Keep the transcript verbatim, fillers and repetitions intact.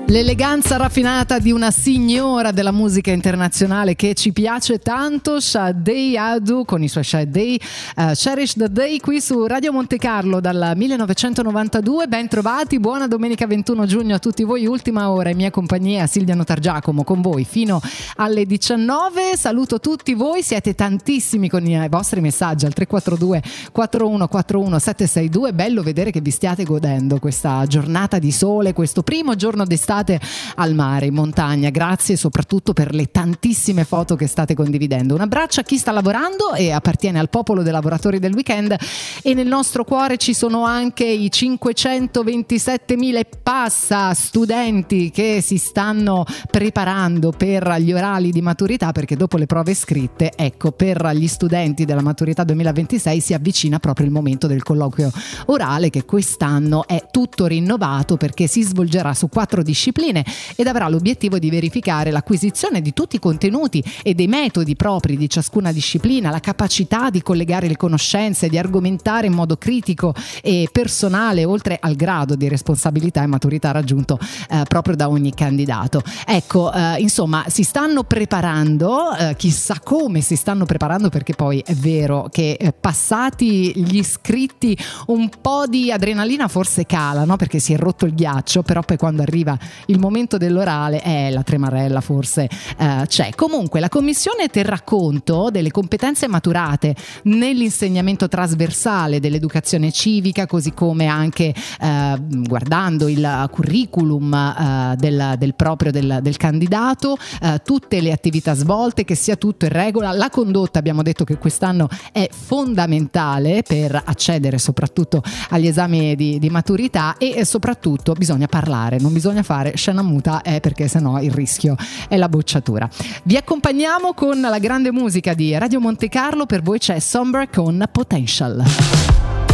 L'eleganza raffinata di una signora della musica internazionale che ci piace tanto, Sade Adu con i suoi Sade, uh, Cherish the Day, qui su Radio Monte Carlo dal millenovecentonovantadue. Ben trovati, buona domenica ventuno giugno a tutti voi. Ultima ora in mia compagnia, Silvia Notargiacomo, con voi fino alle diciannove. Saluto tutti voi, siete tantissimi con i vostri messaggi al tre quattro due quattro uno quattro uno sette sei due. Bello vedere che vi stiate godendo questa giornata di sole, questo primo giorno d'estate al mare, in montagna. Grazie soprattutto per le tantissime foto che state condividendo. Un abbraccio a chi sta lavorando e appartiene al popolo dei lavoratori del weekend, e nel nostro cuore ci sono anche i cinquecentoventisettemila e passa studenti che si stanno preparando per gli orali di maturità, perché dopo le prove scritte, ecco, per gli studenti della maturità duemilaventisei si avvicina proprio il momento del colloquio orale, che quest'anno è tutto rinnovato perché si svolgerà su quattro discipline ed avrà l'obiettivo di verificare l'acquisizione di tutti i contenuti e dei metodi propri di ciascuna disciplina, la capacità di collegare le conoscenze, di argomentare in modo critico e personale, oltre al grado di responsabilità e maturità raggiunto eh, proprio da ogni candidato. Ecco, eh, insomma, si stanno preparando, eh, chissà come si stanno preparando, perché poi è vero che eh, passati gli iscritti un po' di adrenalina forse cala, no? Perché si è rotto il ghiaccio, però poi quando arriva il momento dell'orale è eh, la tremarella forse eh, c'è. Comunque la commissione terrà conto delle competenze maturate nell'insegnamento trasversale dell'educazione civica, così come anche eh, guardando il curriculum eh, del, del proprio del, del candidato, eh, tutte le attività svolte, che sia tutto in regola. La condotta, abbiamo detto che quest'anno è fondamentale per accedere soprattutto agli esami di, di maturità, e soprattutto bisogna parlare, non bisogna fare scena muta, eh, perché sennò il rischio è la bocciatura. Vi accompagniamo con la grande musica di Radio Monte Carlo. Per voi c'è Somber con Potential.